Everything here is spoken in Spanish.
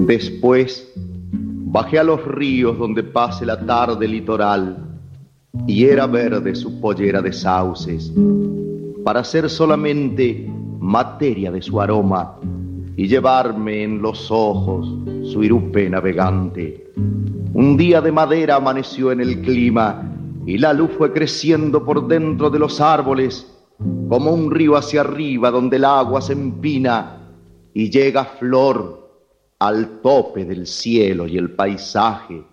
Después bajé a los ríos donde pase la tarde litoral y era verde su pollera de sauces, para ser solamente materia de su aroma y llevarme en los ojos su irupe navegante. Un día de madera amaneció en el clima y la luz fue creciendo por dentro de los árboles como un río hacia arriba donde el agua se empina y llega flor al tope del cielo y el paisaje